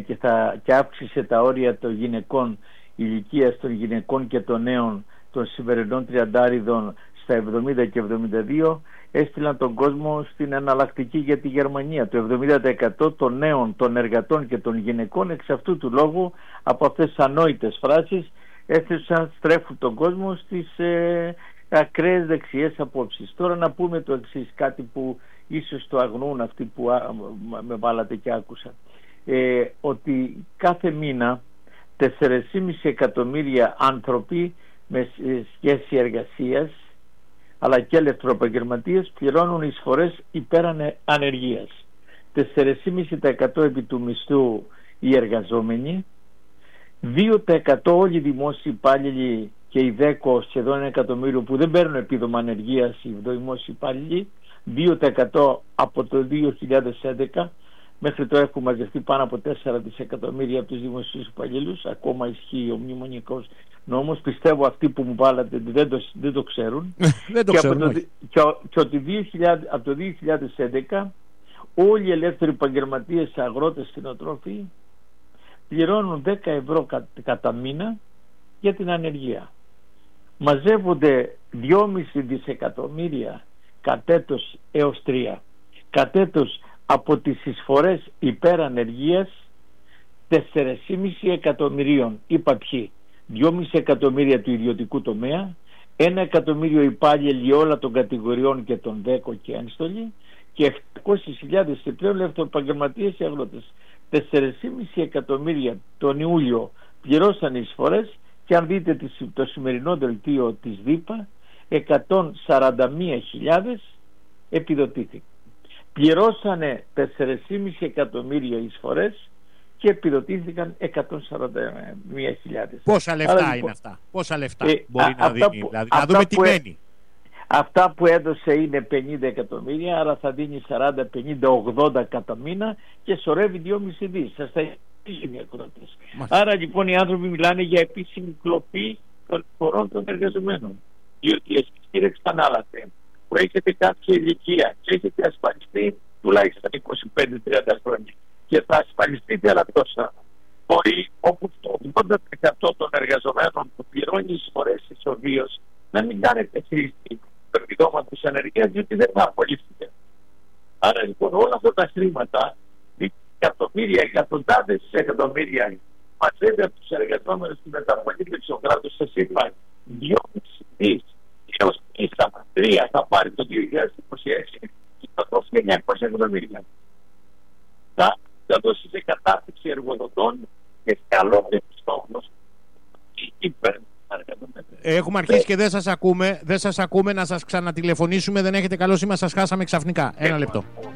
και αύξησε τα όρια των γυναικών, ηλικίας των γυναικών και των νέων των σημερινών τριαντάριδων στα 70 και 72, έστειλαν τον κόσμο στην εναλλακτική για τη Γερμανία. Το 70% των νέων, των εργατών και των γυναικών εξ αυτού του λόγου, από αυτές τις ανόητες φράσεις, έθεσαν, στρέφουν τον κόσμο στις ακραίες δεξιές απόψεις. Τώρα να πούμε το εξής, κάτι που ίσως το αγνοούν αυτοί που με βάλατε και άκουσα. Ότι κάθε μήνα 4,5 εκατομμύρια άνθρωποι με σχέση εργασίας αλλά και ελευθεροεπαγγελματίες πληρώνουν εισφορές υπέρ ανεργίας. 4,5% επί του μισθού οι εργαζόμενοι, 2% όλοι οι δημόσιοι υπάλληλοι και οι 10 σχεδόν 1 εκατομμύριο που δεν παίρνουν επίδομα ανεργίας οι δημόσιοι υπάλληλοι, 2% από το 2011 μέχρι τώρα έχουν μαζευτεί πάνω από 4 δισεκατομμύρια από τους δημοσίους υπαλλήλους. Ακόμα ισχύει ο μνημονιακός νόμος. Πιστεύω αυτοί που μου βάλατε δεν το ξέρουν. Δεν το ξέρουν. Και ότι από το 2011 όλοι οι ελεύθεροι επαγγελματίες, αγρότες, κτηνοτρόφοι πληρώνουν 10 ευρώ κατά μήνα για την ανεργία. Μαζεύονται 2,5 δισεκατομμύρια κατέτος έως 3. Κατέτος από τις εισφορές υπέρ ανεργίας 4,5 εκατομμυρίων. Είπα ποιοι. 2,5 εκατομμύρια του ιδιωτικού τομέα, 1 εκατομμύριο υπάλληλοι όλα των κατηγοριών και των ΔΕΚΟ και ένστολοι και 700.000 επιπλέον ελευθεροεπαγγελματίες και αγρότες. 4,5 εκατομμύρια τον Ιούλιο πληρώσαν εισφορές και αν δείτε το σημερινό δελτίο της ΔΥΠΑ, 141.000 επιδοτήθηκαν. Πληρώσανε 4,5 εκατομμύρια εισφορές και επιδοτήθηκαν 141.000. Πόσα λεφτά είναι αυτά? Πόσα λεφτά μπορεί να δίνει? Δηλαδή, να δούμε τι μένει. Αυτά που έδωσε είναι 50 εκατομμύρια, άρα θα δίνει 40, 50, 80 κατά μήνα και σωρεύει 2,5 δις. Σας τα οι ακρότες. Άρα λοιπόν οι άνθρωποι μιλάνε για επίσημη κλοπή των φορών των εργαζομένων. Διότι εσείς, κύριε Ξανάλατε, που έχετε κάποια ηλικία και έχετε ασφαλιστεί τουλάχιστον 25-30 χρόνια και θα ασφαλιστείτε άλλα τόσα, μπορεί όπου το 80% των εργαζομένων που πληρώνει εισφορές ισοβίως να μην κάνετε χρήση του επιδόματος ανεργίας, διότι δεν θα απολύθετε. Άρα λοιπόν όλα αυτά τα χρήματα, εκατομμύρια, εκατοντάδες εκατομμύρια, μαζεύει από τους εργαζόμενους στη μεταπολίτευση ο κράτος. Σας είπα 2,5 δις έως 3 θα πάρει το 2026 και θα δώσει 900 εκατομμύρια. Θα δώσει σε κατάρτιση εργοδοτών και σε αλόγια στόχους υπέρ. Έχουμε αρχίσει και δεν σας ακούμε. Δεν σας ακούμε, να σας ξανατηλεφωνήσουμε. Δεν έχετε καλό σήμα, σας χάσαμε ξαφνικά. Ένα λεπτό.